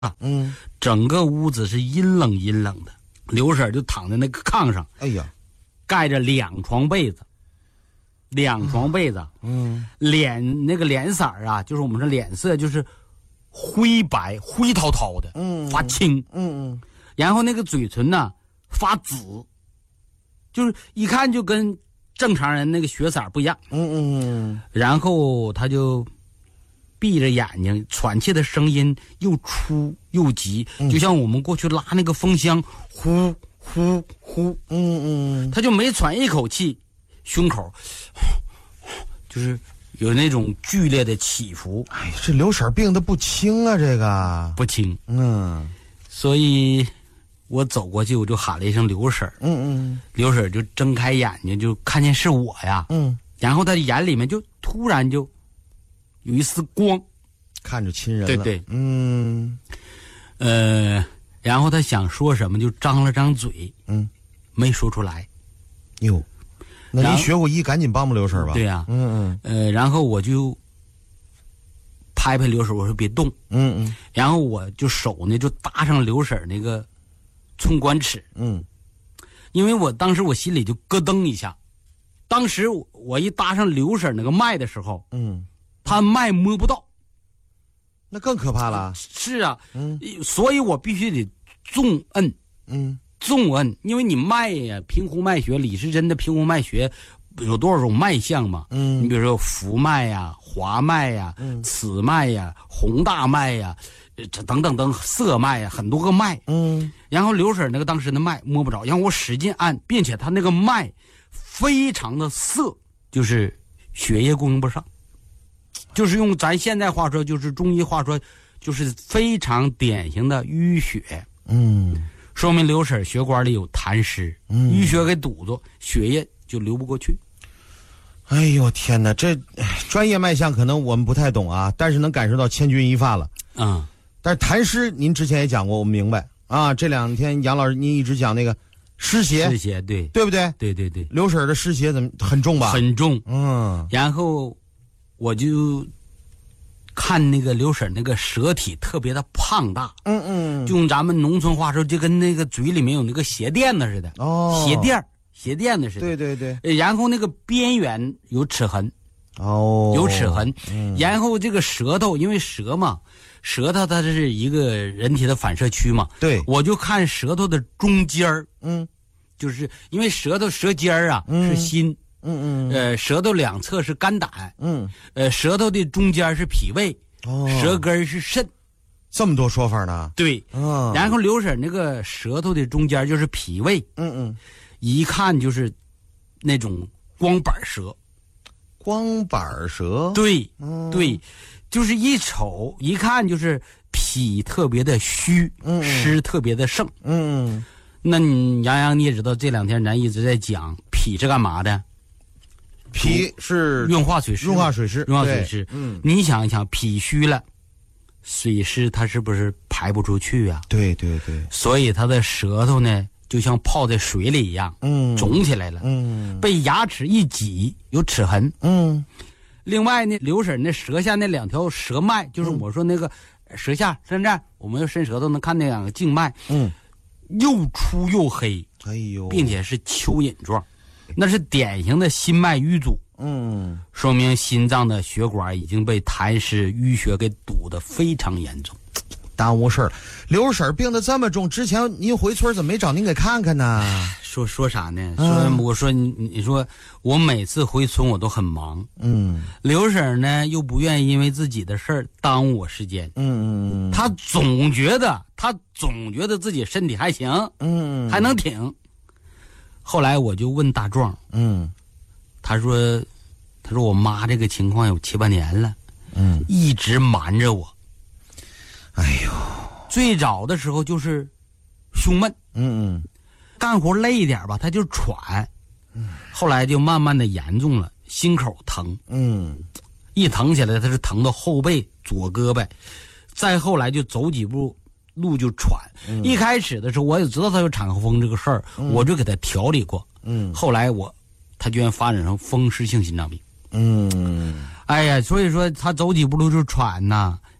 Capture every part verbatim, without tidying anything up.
啊，嗯，整个屋子是阴冷阴冷的。刘婶就躺在那个炕上， 哎呀， 盖着两床被子，两床被子， 嗯， 脸那个脸色啊，就是我们说脸色就是灰白灰涛涛的， 嗯， 发青， 嗯嗯， 然后那个嘴唇呢发紫，就是一看就跟正常人那个血色不一样， 嗯嗯嗯， 然后他就闭着眼睛，喘气的声音又粗又急， 嗯、 就像我们过去拉那个风箱，呼呼呼， 嗯嗯， 他就每喘一口气，胸口就是有那种剧烈的起伏。 哎，这刘婶病得不轻啊，这个不轻， 嗯， 所以我走过去，我就喊了一声刘婶， 嗯嗯， 刘婶就睁开眼睛，就看见是我呀， 嗯， 然后他眼里面就突然就有一丝光， 看着亲人了， 对对， 嗯， 呃，然后他想说什么，就张了张嘴， 嗯， 没说出来。 哟，那您学过医，赶紧帮帮刘婶吧。 对呀、啊， 嗯嗯，呃，然后我就拍拍刘婶，我说别动， 嗯嗯， 然后我就手呢就搭上刘婶那个寸关尺， 嗯， 因为我当时我心里就咯噔一下，当时我一搭上刘婶那个脉的时候， 嗯。 他脉摸不到， 那更可怕了。 是啊， 嗯， 所以我必须得重摁， 嗯， 重摁，因为你脉呀，平湖脉学，李时珍的平湖脉学有多少种脉象嘛？ 嗯， 你比如说浮脉呀、滑脉呀、 嗯、 此脉呀、宏大脉呀，这等等等色脉呀，很多个脉。 嗯， 然后刘婶那个当时的脉摸不着，然后我使劲按，并且他那个脉非常的涩，就是血液供应不上。就是用咱现在话说，就是中医话说，就是非常典型的淤血。 嗯， 说明刘婶血管里有痰湿， 嗯， 淤血给堵住，血液就流不过去。 哎呦天哪，这专业脉象可能我们不太懂啊，但是能感受到千钧一发了。 嗯， 但是痰湿您之前也讲过，我们明白啊。这两天杨老师您一直讲那个湿邪， 湿邪对对不对？ 对对对， 刘婶的湿邪怎么很重吧？ 很重。 嗯， 然后我就看那个刘婶那个舌体特别的胖大， 嗯嗯， 就用咱们农村话说，就跟那个嘴里面有那个鞋垫子似的。 哦， 鞋垫鞋垫子似的。 对对对。 然后那个边缘有齿痕， 哦， 有齿痕。 嗯， 然后这个舌头，因为舌嘛，舌头它是一个人体的反射区嘛。 对， 我就看舌头的中间儿， 嗯， 就是因为舌头舌尖儿啊、 嗯、 是心。 嗯嗯， 呃，舌头两侧是肝胆， 嗯， 呃，舌头的中间是脾胃， 哦， 舌根是肾， 这么多说法呢？ 对， 嗯， 然后刘婶那个舌头的中间就是脾胃， 嗯嗯， 一看就是那种光板舌， 光板舌， 对， 嗯、 对，就是一瞅一看就是脾特别的虚， 嗯， 湿特别的盛， 嗯， 那你杨洋你也知道，这两天咱一直在讲脾是干嘛的？ 脾是运化水湿， 运化水湿， 运化水湿。 嗯， 你想一想，脾虚了，水湿它是不是排不出去啊？ 对对对。 所以它的舌头呢，就像泡在水里一样， 嗯， 肿起来了， 嗯， 被牙齿一挤，有齿痕， 嗯。 另外呢，刘婶那舌下那两条舌脉，就是我说那个舌下伸展，我们要伸舌头能看那两个静脉， 嗯， 又粗又黑， 哎呦， 并且是蚯蚓状。那是典型的心脉淤阻， 嗯， 说明心脏的血管已经被痰湿淤血给堵得非常严重， 耽误事儿。刘婶病得这么重，之前您回村怎么没找您给看看呢？ 说说啥呢？ 嗯、 说我说你你说我每次回村我都很忙， 嗯， 刘婶呢又不愿意因为自己的事儿耽误我时间， 嗯嗯， 她总觉得她总觉得自己身体还行， 嗯， 还能挺。后来我就问大壮， 嗯， 他说，他说我妈这个情况有七八年了， 嗯， 一直瞒着我。 哎呦， 最早的时候就是胸闷， 嗯嗯， 干活累一点吧，他就喘，嗯，后来就慢慢的严重了，心口疼， 嗯， 一疼起来他是疼到后背、左胳膊，再后来就走几步路就喘，嗯、一开始的时候我也知道他有产后风这个事儿，嗯、我就给他调理过，嗯，后来我他居然发展成风湿性心脏病， 嗯， 哎呀，所以说他走几步路就喘呐，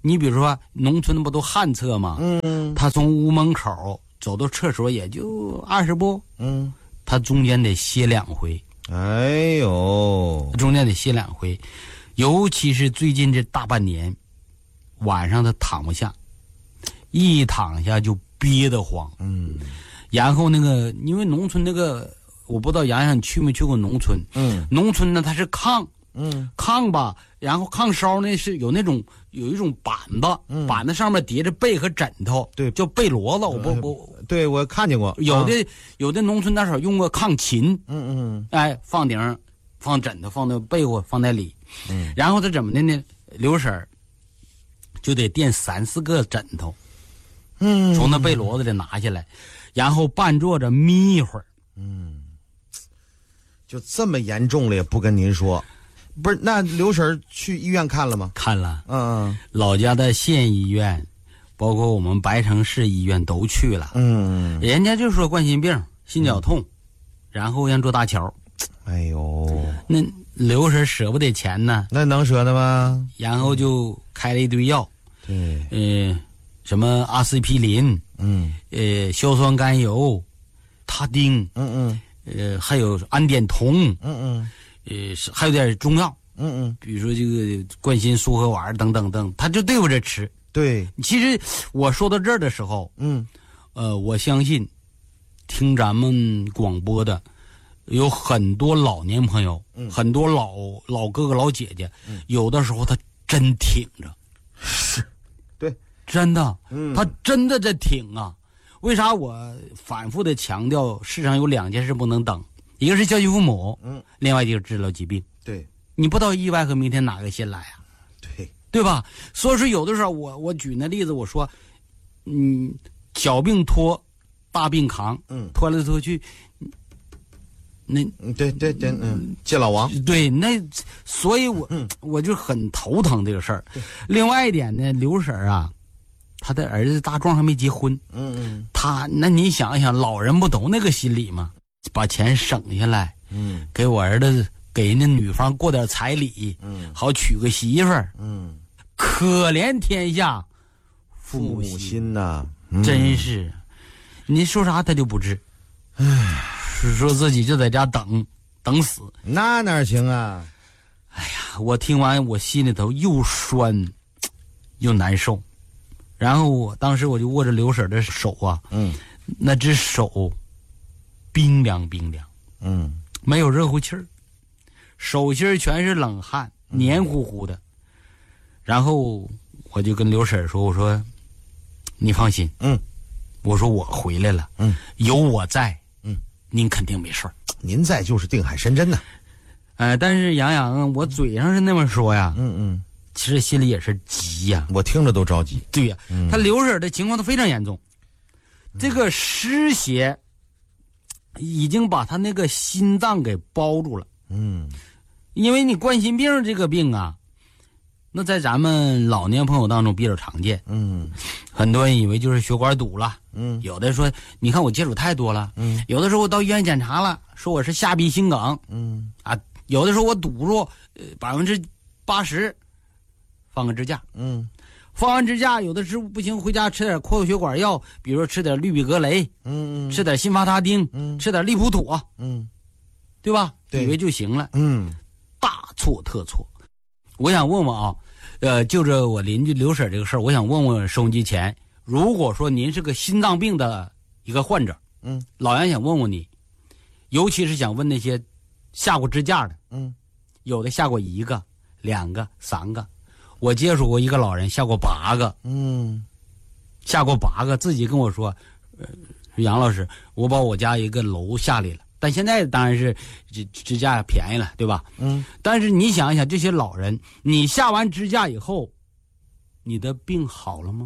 你比如说农村不都旱厕吗？ 嗯， 他从屋门口走到厕所也就二十步， 嗯， 他中间得歇两回。 哎呦， 中间得歇两回，尤其是最近这大半年，晚上他躺不下，一躺下就憋得慌。 嗯， 然后那个因为农村那个，我不知道洋洋你去没去过农村？ 嗯， 农村呢它是炕。 嗯， 炕吧，然后炕梢呢是有那种有一种板子，嗯、板子上面叠着被和枕头， 对， 叫被骡子。我不我、 呃，对我看见过， 有的、 啊、 有的农村那时候用过炕琴， 嗯嗯， 哎，放顶上放枕头，放那被窝放在里，嗯，然后他怎么的呢？刘婶儿就得垫三四个枕头， 嗯， 从那被骡子里拿下来，然后半坐着眯一会儿， 嗯，就这么严重了也不跟您说。不是，那刘婶去医院看了吗？ 看了， 嗯嗯， 老家的县医院，包括我们白城市医院都去了， 嗯， 人家就说冠心病、心绞痛，嗯、然后让做搭桥。 哎呦， 那刘婶舍不得钱呢， 那能舍得吗？ 然后就开了一堆药， 对， 呃，什么阿司匹林， 嗯， 呃，硝酸甘油、他汀， 嗯嗯，呃，还有氨碘酮， 嗯嗯。 呃，还有点中药， 嗯嗯， 比如说这个冠心舒和丸等等等，他就对付着吃。 对， 其实我说到这儿的时候， 嗯， 呃，我相信听咱们广播的有很多老年朋友，嗯、很多老老哥哥老姐姐，嗯、有的时候他真挺着， 是，对， 真的， 嗯， 他真的在挺啊。为啥我反复的强调，世上有两件事不能等？一个是孝敬父母，嗯，另外就是治疗疾病。 对， 你不知道意外和明天哪个先来啊？ 对， 对吧？所以说有的时候我我举那例子，我说，嗯，小病拖，大病扛，嗯，拖来拖去，那对对对，嗯，借老王， 对，那所以我、嗯、我就很头疼这个事儿。另外一点呢，刘婶啊，她的儿子大壮还没结婚， 嗯嗯， 他那你想一想，老人不都那个心理吗？把钱省下来，嗯，给我儿子给人家女方过点彩礼，嗯，好娶个媳妇儿，嗯，可怜天下父母心呐， 嗯、真是，你说啥他就不治，唉，说自己就在家等等死， 那哪行啊？ 哎呀，我听完我心里头又酸又难受，然后我当时我就握着刘婶的手啊，嗯，那只手。冰凉冰凉，嗯，没有热乎气儿，手心全是冷汗，黏糊糊的。然后我就跟刘婶说：“我说，你放心，嗯，我说我回来了，嗯，有我在，嗯，您肯定没事儿。 您在就是定海神针呐。 呃，但是杨洋，我嘴上是那么说呀， 嗯嗯， 其实心里也是急呀， 我听着都着急。 对呀，嗯、他刘婶的情况都非常严重，这个湿邪。”已经把他那个心脏给包住了，嗯，因为你冠心病这个病啊，那在咱们老年朋友当中比较常见，嗯，很多人以为就是血管堵了，嗯，有的说你看我接触太多了，嗯，有的时候我到医院检查了，说我是下壁心梗，嗯，啊，有的时候我堵住呃百分之八十，放个支架，嗯。放完支架，有的时候不行，回家吃点扩血管药，比如说吃点氯吡格雷，嗯，吃点辛伐他汀，嗯，吃点利普妥，嗯，对吧？对，以为就行了，嗯，大错特错。我想问问啊，呃，就着我邻居刘婶这个事儿，我想问问收音机前，如果说您是个心脏病的一个患者，嗯，老杨想问问你，尤其是想问那些下过支架的，嗯，有的下过一个、两个、三个。我接触过一个老人下过八个，嗯，下过八个，自己跟我说，呃，杨老师，我把我家一个楼下来了，但现在当然是支支架便宜了，对吧？嗯，但是你想一想，这些老人，你下完支架以后，你的病好了吗？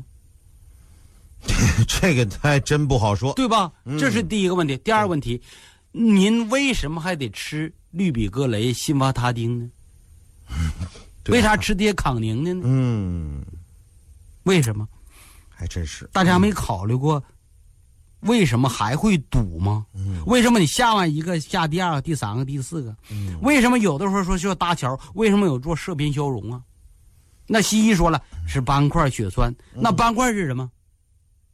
这个还真不好说， 对吧？嗯、这是第一个问题。第二个问题，您为什么还得吃氯吡格雷、辛伐他汀呢？为啥吃这些康宁的呢？嗯，为什么？ 还真是， 大家没考虑过，为什么还会堵吗？嗯，为什么你下完一个下第二个、第三个、第四个？嗯，为什么有的时候说需要搭桥？为什么有做射频消融啊？ 那西医说了是斑块血栓，那斑块是什么？